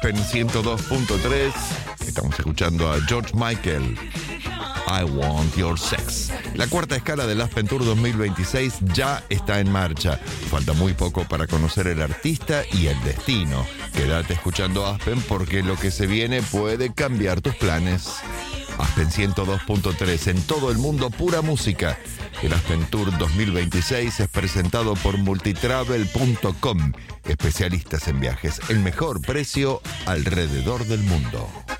Aspen 102.3. Estamos escuchando a George Michael, I Want Your Sex. La cuarta escala del Aspen Tour 2026 ya está en marcha. Falta muy poco para conocer el artista y el destino. Quédate escuchando Aspen porque lo que se viene puede cambiar tus planes. Aspen 102.3, en todo el mundo, pura música. El Aspen Tour 2026 es presentado por multitravel.com, especialistas en viajes, el mejor precio alrededor del mundo.